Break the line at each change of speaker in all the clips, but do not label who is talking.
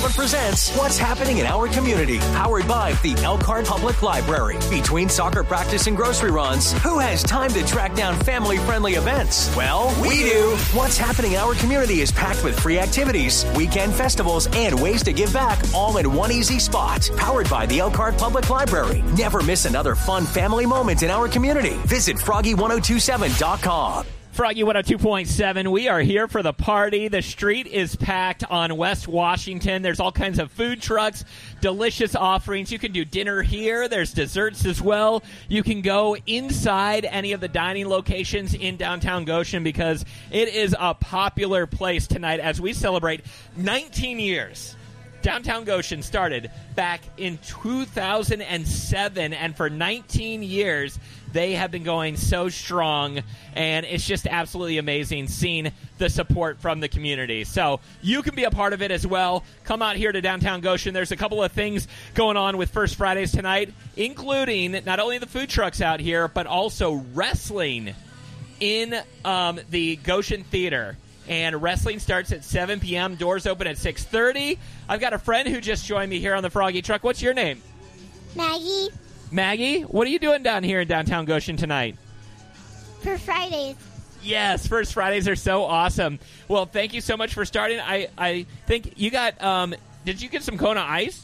1027 presents What's Happening in Our Community, powered by the Elkhart Public Library. Between soccer practice and grocery runs, who has time to track down family-friendly events? Well, we do. What's Happening in Our Community is packed with free activities, weekend festivals, and ways to give back all in one easy spot. Powered by the Elkhart Public Library. Never miss another fun family moment in our community. Visit Froggy1027.com.
Froggy 102.7, we are here for the party. The street is packed on West Washington. There's all kinds of food trucks, delicious offerings. You can do dinner here. There's desserts as well. You can go inside any of the dining locations in downtown Goshen because it is a popular place tonight as we celebrate 19 years. Downtown Goshen started back in 2007, and for 19 years, they have been going so strong, and it's just absolutely amazing seeing the support from the community. So you can be a part of it as well. Come out here to downtown Goshen. There's a couple of things going on with First Fridays tonight, including not only the food trucks out here, but also wrestling in the Goshen Theater. And wrestling starts at 7 p.m. Doors open at 6:30. I've got a friend who just joined me here on the Froggy Truck. What's your name?
Maggie.
Maggie, what are you doing down here in downtown Goshen tonight?
For Fridays.
Yes, First Fridays are so awesome. Well, thank you so much for starting. I think you got, did you get some Kona Ice?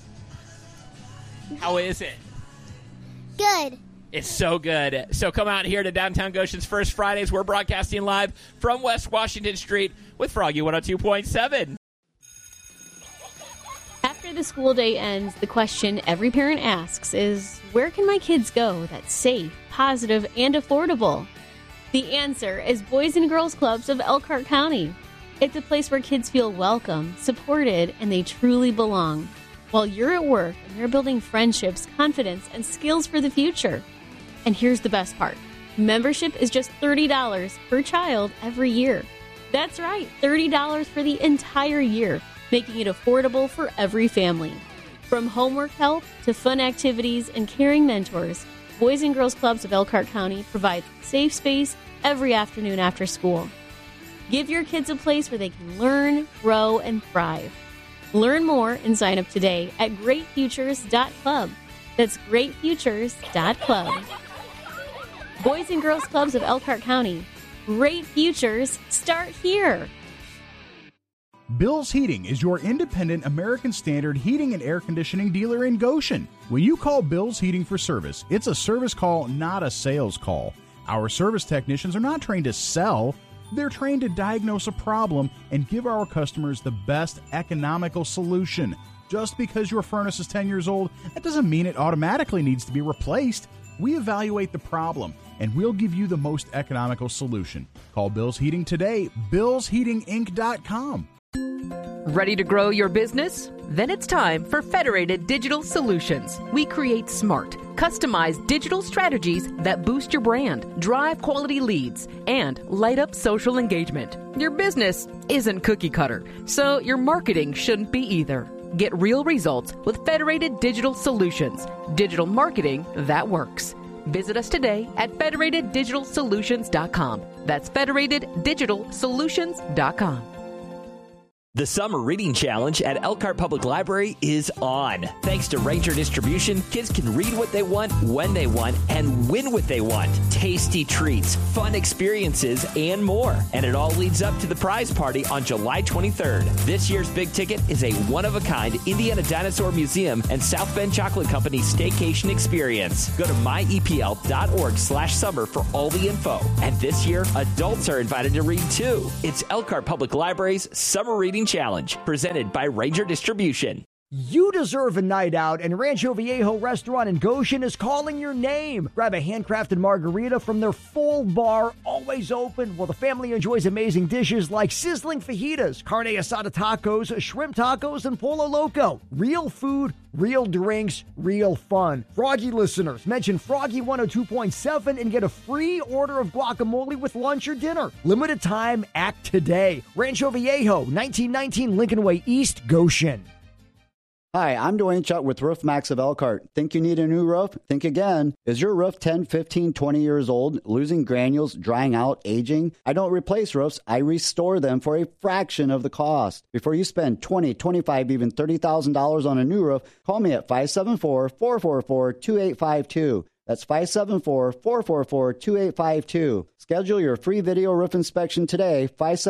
How is it?
Good.
It's so good. So come out here to downtown Goshen's First Fridays. We're broadcasting live from West Washington Street with Froggy 102.7.
After the school day ends, the question every parent asks is, where can my kids go that's safe, positive, and affordable? The answer is Boys and Girls Clubs of Elkhart County. It's a place where kids feel welcome, supported, and they truly belong. While you're at work and you're building friendships, confidence, and skills for the future. And here's the best part. Membership is just $30 per child every year. That's right, $30 for the entire year, making it affordable for every family. From homework help to fun activities and caring mentors, Boys and Girls Clubs of Elkhart County provide safe space every afternoon after school. Give your kids a place where they can learn, grow, and thrive. Learn more and sign up today at greatfutures.club. That's greatfutures.club. Boys and Girls Clubs of Elkhart County. Great futures start here.
Bill's Heating is your independent American Standard heating and air conditioning dealer in Goshen. When you call Bill's Heating for service, it's a service call, not a sales call. Our service technicians are not trained to sell. They're trained to diagnose a problem and give our customers the best economical solution. Just because your furnace is 10 years old, that doesn't mean it automatically needs to be replaced. We evaluate the problem, and we'll give you the most economical solution. Call Bill's Heating today, billsheatinginc.com.
Ready to grow your business? Then it's time for Federated Digital Solutions. We create smart, customized digital strategies that boost your brand, drive quality leads, and light up social engagement. Your business isn't cookie cutter, so your marketing shouldn't be either. Get real results with Federated Digital Solutions. Digital marketing that works. Visit us today at federateddigitalsolutions.com. That's federateddigitalsolutions.com.
The Summer Reading Challenge at Elkhart Public Library is on. Thanks to Ranger Distribution, kids can read what they want, when they want, and win what they want. Tasty treats, fun experiences, and more. And it all leads up to the prize party on July 23rd. This year's big ticket is a one-of-a-kind Indiana Dinosaur Museum and South Bend Chocolate Company staycation experience. Go to myepl.org/summer for all the info. And this year, adults are invited to read too. It's Elkhart Public Library's Summer Reading Challenge, presented by Ranger Distribution.
You deserve a night out, and Rancho Viejo Restaurant in Goshen is calling your name. Grab a handcrafted margarita from their full bar, always open, while the family enjoys amazing dishes like sizzling fajitas, carne asada tacos, shrimp tacos, and Polo Loco. Real food, real drinks, real fun. Froggy listeners, mention Froggy 102.7 and get a free order of guacamole with lunch or dinner. Limited time, act today. Rancho Viejo, 1919 Lincoln Way East, Goshen.
Hi, I'm Dwayne Chuck with Roof Max of Elkhart. Think you need a new roof? Think again. Is your roof 10, 15, 20 years old, losing granules, drying out, aging? I don't replace roofs. I restore them for a fraction of the cost. Before you spend $20, $25, even $30,000 on a new roof, call me at 574-444-2852. That's 574-444-2852. Schedule your free video roof inspection today,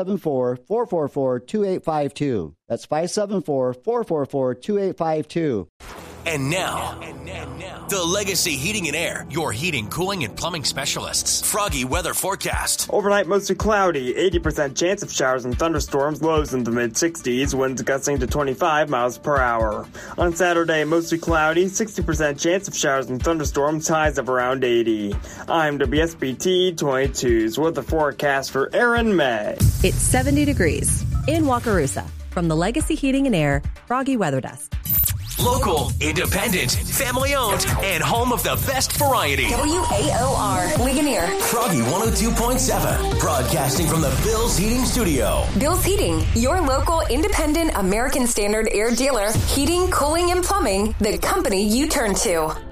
574-444-2852. That's 574-444-2852.
And now, the Legacy Heating and Air, your heating, cooling, and plumbing specialists. Froggy weather forecast.
Overnight, mostly cloudy, 80% chance of showers and thunderstorms, lows in the mid-60s, winds gusting to 25 miles per hour. On Saturday, mostly cloudy, 60% chance of showers and thunderstorms, highs of around 80. I'm WSBT 22's weather forecast for Aaron May.
It's 70 degrees in Wakarusa. From the Legacy Heating and Air Froggy Weather Desk.
Local, independent, family-owned, and home of the best variety.
WAOR, Ligonier.
Froggy 102.7, broadcasting from the Bill's Heating Studio.
Bill's Heating, your local independent American Standard air dealer. Heating, cooling, and plumbing, the company you turn to.